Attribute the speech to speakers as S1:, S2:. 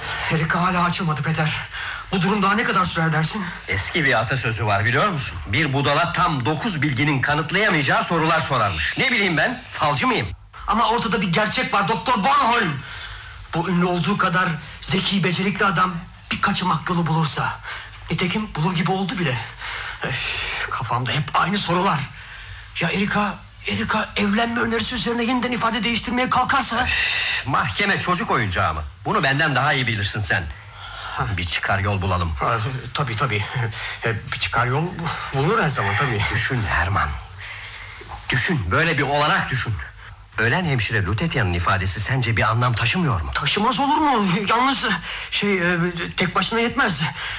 S1: Erika hala açılmadı Peter. Bu durum daha ne kadar sürer dersin?
S2: Eski bir atasözü var, biliyor musun? Bir budala tam 9 bilginin kanıtlayamayacağı sorular sorarmış. Ne bileyim ben, falcı mıyım?
S1: Ama ortada bir gerçek var Doktor Bornholm. Bu ünlü olduğu kadar zeki, becerikli adam bir kaçamak yolu bulursa... Nitekim bulur gibi oldu bile. Kafamda hep aynı sorular. Ya Erika evlenme önerisi üzerine yeniden ifade değiştirmeye kalkarsa?
S2: Mahkeme çocuk oyuncağı mı? Bunu benden daha iyi bilirsin sen. Bir çıkar yol bulalım.
S1: Tabii. Bir çıkar yol bulunur her zaman tabii.
S2: Düşün Herman. Düşün, böyle bir olanak düşün. Ölen hemşire Lutetia'nın ifadesi sence bir anlam taşımıyor mu?
S1: Taşımaz olur mu? Yalnız tek başına yetmez.